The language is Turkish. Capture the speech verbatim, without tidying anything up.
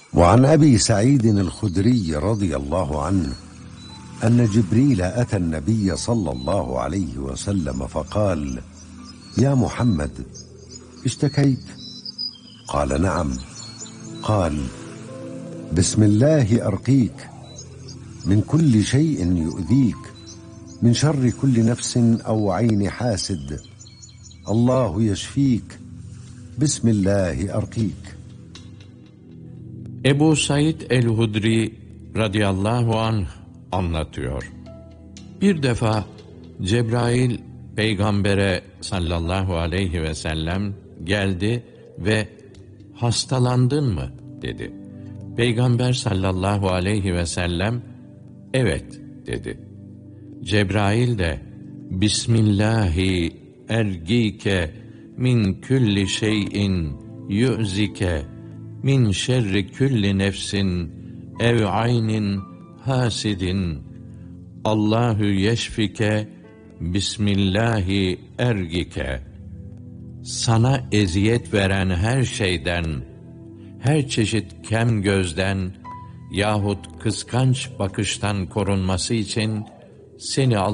وعن أبي سعيد الخدري رضي الله عنه أن جبريل أتى النبي صلى الله عليه وسلم فقال: يا محمد، اشتكيت؟ قال: نعم. قال: بسم الله أرقيك من كل شيء يؤذيك، من شر كل نفس أو عين حاسد، الله يشفيك، بسم الله أرقيك. Ebu Said el-Hudri radıyallahu anh anlatıyor. Bir defa Cebrail Peygamber'e sallallahu aleyhi ve sellem geldi ve hastalandın mı dedi. Peygamber sallallahu aleyhi ve sellem evet dedi. Cebrail de Bismillahi ergike min külli şeyin yu'zike min şerri külli nefsin ev aynin hasidin Allahu yeşfike Bismillahi ergike. Sana eziyet veren her şeyden, her çeşit kem gözden yahut kıskanç bakıştan korunması için seni